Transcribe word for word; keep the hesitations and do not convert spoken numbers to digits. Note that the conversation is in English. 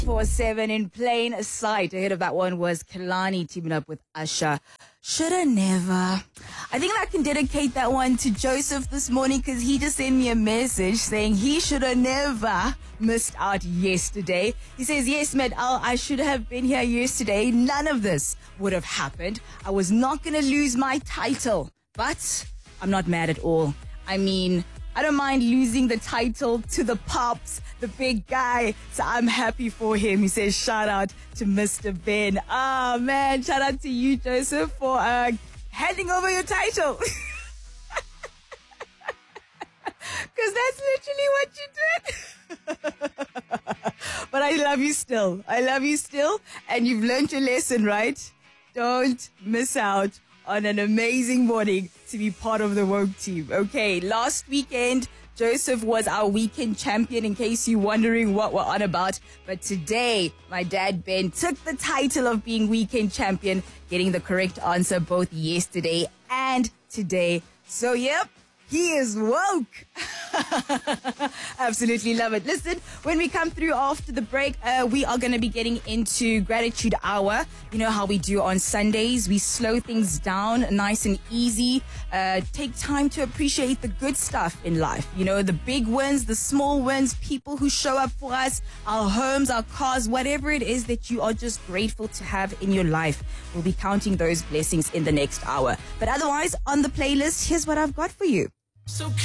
four seven in plain sight. Ahead of that one was Kalani teaming up with Usher. Shoulda never. I think I can dedicate that one to Joseph this morning because he just sent me a message saying he shoulda never missed out yesterday. He says, yes, Med Al, I should have been here yesterday. None of this would have happened. I was not going to lose my title, but I'm not mad at all. I mean, I don't mind losing the title to the Pops, the big guy. So I'm happy for him. He says, shout out to Mister Ben. Ah, oh, man, shout out to you, Joseph, for uh, handing over your title. Because that's literally what you did. But I love you still. I love you still. And you've learned your lesson, right? Don't miss out on an amazing morning to be part of the Woke team. Okay, last weekend, Joseph was our weekend champion, in case you're wondering what we're on about. But today, my dad Ben took the title of being weekend champion, getting the correct answer both yesterday and today. So, yep, he is woke. Absolutely love it. Listen, when we come through after the break, uh, we are going to be getting into gratitude hour. You know how we do on Sundays. We slow things down nice and easy. Uh, take time to appreciate the good stuff in life. You know, the big wins, the small wins, people who show up for us, our homes, our cars, whatever it is that you are just grateful to have in your life. We'll be counting those blessings in the next hour. But otherwise, on the playlist, here's what I've got for you. So